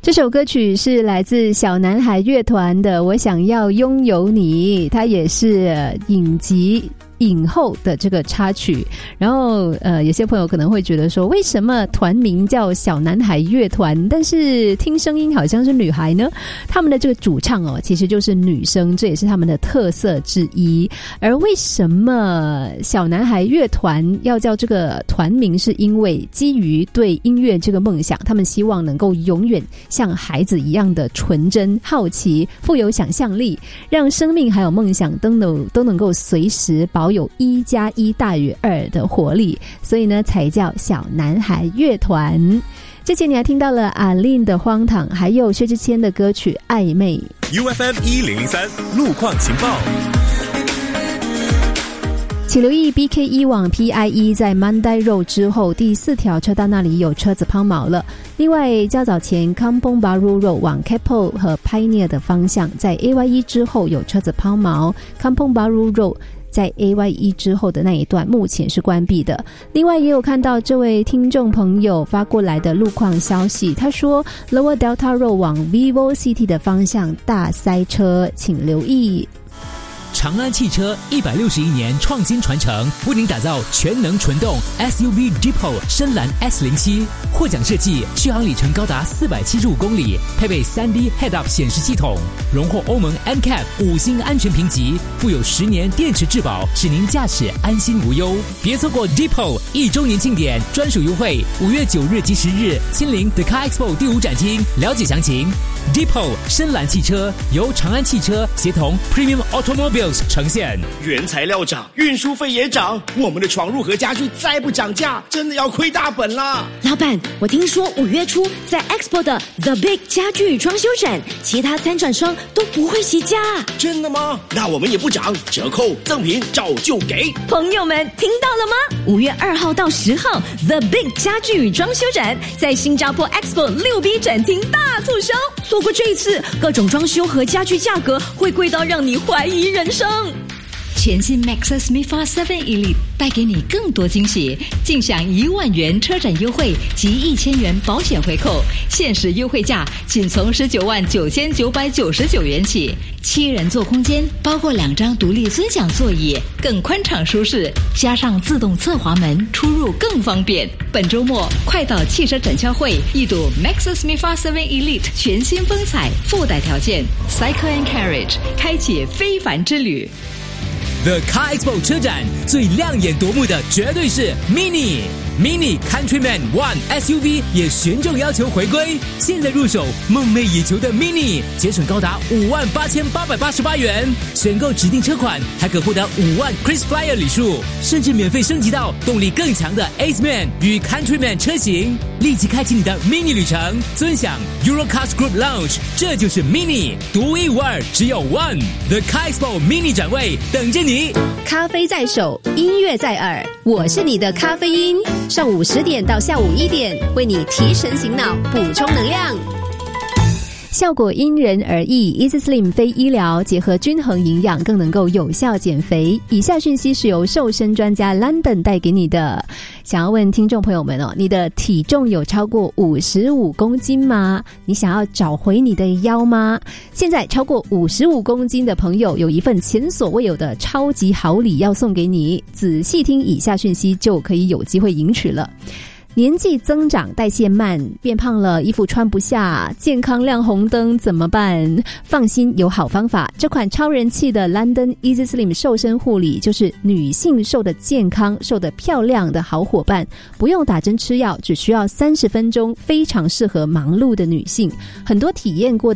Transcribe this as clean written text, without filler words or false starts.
这首歌曲是来自小男孩乐团的《我想要拥有你》，它也是影集影后的这个插曲。然后有些朋友可能会觉得说，为什么团名叫小男孩乐团，但是听声音好像是女孩呢？他们的这个主唱其实就是女生，这也是他们的特色之一。而为什么小男孩乐团要叫这个团名，是因为基于对音乐这个梦想，他们希望能够永远像孩子一样的纯真、好奇、富有想象力，让生命还有梦想都能够随时保有1+1大于2的活力，所以呢才叫小男孩乐团。之前你还听到了阿令的荒唐，还有薛之谦的歌曲暧昧。 UFM 1003路况情报。 请留意 BK1 往 PIE 在 Mandai Road 之后第4条车道那里有车子抛锚了。另外较早前 Kampong Bahru Road 往 Keppel 和 Pioneer 的方向在 AYE 之后有车子抛锚， Kampong Bahru Road在 AYE 之后的那一段目前是关闭的。另外也有看到这位听众朋友发过来的路况消息，他说 Lower Delta Road 往 Vivo City 的方向大塞车，请留意。 长安汽车161年创新传承，为您打造全能纯动 SUV Depot 深蓝 S07， 获奖设计，续航里程高达475公里，配备 3D Head-Up 显示系统，荣获欧盟 NCAP 5星安全评级，附有10年电池质保，使您驾驶安心无忧。别错过 Depot 1周年庆典专属优惠，5月9日及10日亲临 The Car Expo 第5展厅，了解详情。Depot 深蓝汽车由长安汽车协同 Premium Automobiles 呈现。 原材料涨，运输费也涨，我们的床褥和家具再不涨价，真的要亏大本啦！ 老板，我听说5月初在 Expo 的 The Big 家具与装修展，其他参展商都不会提价。 真的吗？那我们也不涨，折扣赠品照旧给。 朋友们听到了吗？5月2号到10号 The Big 家具与装修展在新加坡 Expo 6B 展厅大促销，错过这一次，各种装修和家具价格会贵到让你怀疑人生。 全新 Maxus MIFA 7 Elite 带给你更多惊喜，尽享1万元车展优惠及1000元保险回扣，限时优惠价仅从199999元起。7人座空间，包括2张独立尊享座椅，更宽敞舒适，加上自动侧滑门，出入更方便。本周末快到汽车展销会一睹 Maxus MIFA 7 Elite 全新风采，附带条件 Cycle and Carriage 开启非凡之旅。 The Car Expo 车展最亮眼夺目的绝对是 Mini Countryman One SUV 也循众要求回归，现在入手梦寐以求的 Mini 节省高达58888元，选购指定车款还可获得5万 KrisFlyer 礼数，甚至免费升级到动力更强的 Aceman 与 Countryman 车型，立即开启你的 Mini 旅程，尊享 Eurocars Group Lounge， 这就是 Mini 独一无二，只有 One The Car Expo Mini 展位等着你。 咖啡在手，音乐在耳，我是你的咖啡因。上午10点到下午1点，为你提神醒脑，补充能量。效果因人而异 ，Easy Slim 非医疗，结合均衡营养，更能够有效减肥。以下讯息是由瘦身专家 London 带给你的。想要问听众朋友们你的体重有超过55公斤吗？你想要找回你的腰吗？现在超过55公斤的朋友有一份前所未有的超级好礼要送给你，仔细听以下讯息就可以有机会赢取了。年纪增长，代谢慢，变胖了，衣服穿不下，健康亮红灯怎么办？放心，有好方法。这款超人气的 London Easy Slim 瘦身护理就是女性瘦得健康、瘦得漂亮的好伙伴，不用打针吃药，只需要30分钟，非常适合忙碌的女性。很多体验过